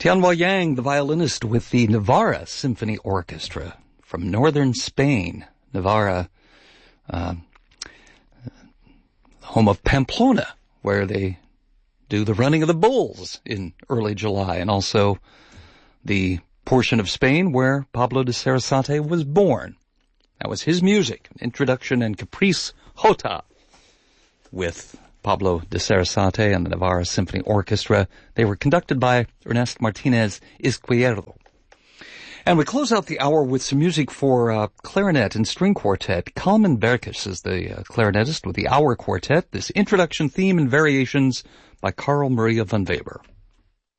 Tianhua Yang, the violinist with the Navarra Symphony Orchestra from northern Spain. Navarra, home of Pamplona, where they do the running of the bulls in early July, and also the portion of Spain where Pablo de Sarasate was born. That was his music, Introduction and Caprice Jota, with Pablo de Sarasate and the Navarra Symphony Orchestra. They were conducted by Ernest Martinez Izquierdo. And we close out the hour with some music for clarinet and string quartet. Kalman Berkes is the clarinetist with the Hour Quartet. This introduction theme and variations by Carl Maria von Weber.